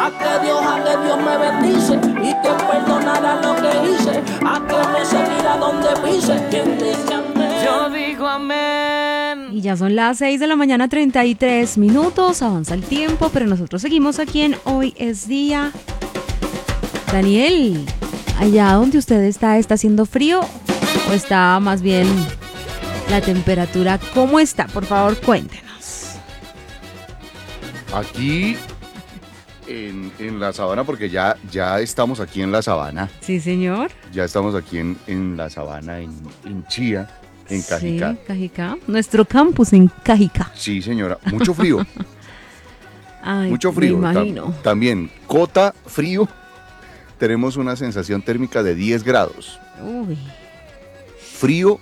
a que Dios me bendice y que perdonará lo que hice, a que me seguirá donde pise. Quien dice amén, yo digo amén. Y ya son las 6 de la mañana, 33 minutos, avanza el tiempo, pero nosotros seguimos aquí en Hoy es Día. Daniel, allá donde usted está haciendo frío o está más bien la temperatura, ¿cómo está? Por favor, cuéntenos. Aquí en la sabana, porque ya estamos aquí en la sabana. Sí, señor. Ya estamos aquí en la sabana, en Chía, en Cajicá. Sí, Cajicá. Nuestro campus en Cajicá. Sí, señora. Mucho frío. Ay, mucho frío. Me imagino. También, cota, frío. Tenemos una sensación térmica de 10 grados. Uy. Frío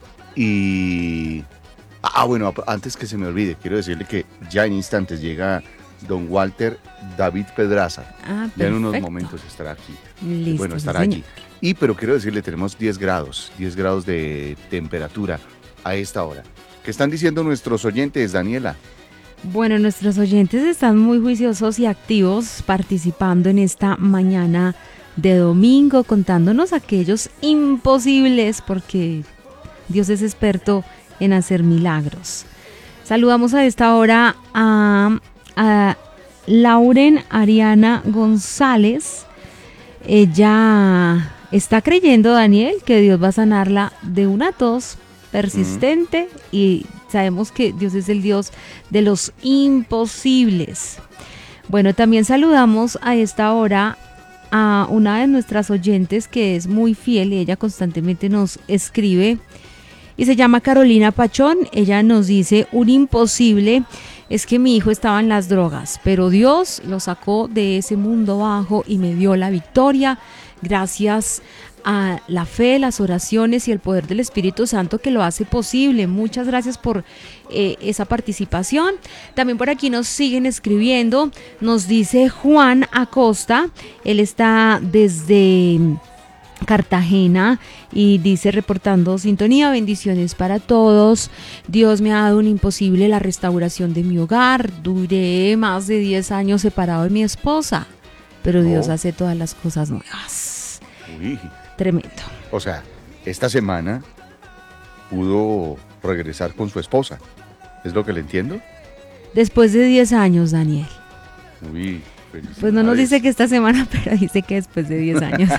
y... bueno, antes que se me olvide, quiero decirle que ya en instantes llega don Walter David Pedraza. Ya en unos momentos estará aquí. Listo, bueno, estará allí. Pero quiero decirle, tenemos 10 grados de temperatura a esta hora. ¿Qué están diciendo nuestros oyentes, Daniela? Bueno, nuestros oyentes están muy juiciosos y activos participando en esta mañana de domingo, contándonos aquellos imposibles, porque Dios es experto en hacer milagros. Saludamos a esta hora a Lauren Ariana González. Ella está creyendo, Daniel, que Dios va a sanarla de una tos persistente y sabemos que Dios es el Dios de los imposibles. Bueno, también saludamos a esta hora a una de nuestras oyentes que es muy fiel y ella constantemente nos escribe y se llama Carolina Pachón. Ella nos dice: un imposible es que mi hijo estaba en las drogas, pero Dios lo sacó de ese mundo bajo y me dio la victoria gracias a la fe, las oraciones y el poder del Espíritu Santo que lo hace posible. Muchas gracias por esa participación. También por aquí nos siguen escribiendo. Nos dice Juan Acosta, él está desde Cartagena y dice: reportando sintonía, bendiciones para todos. Dios me ha dado un imposible, la restauración de mi hogar. Duré más de 10 años separado de mi esposa, pero Dios hace todas las cosas nuevas. Uy. Tremendo. O sea, esta semana pudo regresar con su esposa. ¿Es lo que le entiendo? Después de 10 años, Daniel. Uy, pues no nos dice que esta semana, pero dice que después de 10 años.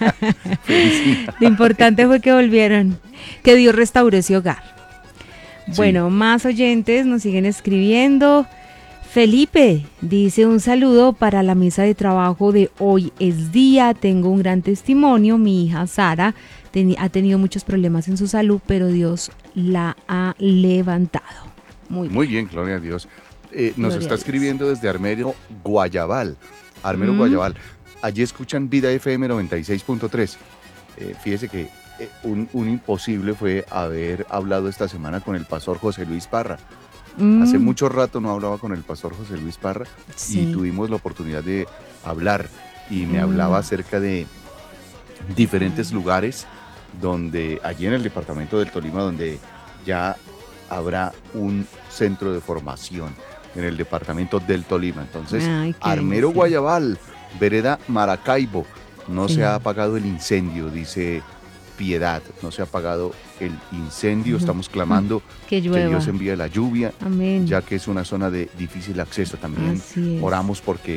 Lo importante fue que volvieron, que Dios restauró ese hogar. Sí. Bueno, más oyentes nos siguen escribiendo. Felipe dice: un saludo para la mesa de trabajo de Hoy es Día. Tengo un gran testimonio. Mi hija Sara ha tenido muchos problemas en su salud, pero Dios la ha levantado. Muy bien, gloria a Dios. Nos está escribiendo desde Armero Guayabal. Guayabal. Allí escuchan Vida FM 96.3. Fíjese que un imposible fue haber hablado esta semana con el pastor José Luis Parra. Hace mucho rato no hablaba con el pastor José Luis Parra, sí, y tuvimos la oportunidad de hablar y me hablaba acerca de diferentes lugares donde, allí en el departamento del Tolima, donde ya habrá un centro de formación en el departamento del Tolima. Entonces, Armero Guayabal, vereda Maracaibo, no se ha apagado el incendio, dice Piedad, no se ha apagado el incendio, estamos clamando que Dios envíe la lluvia. Amén. Ya que es una zona de difícil acceso también. Oramos porque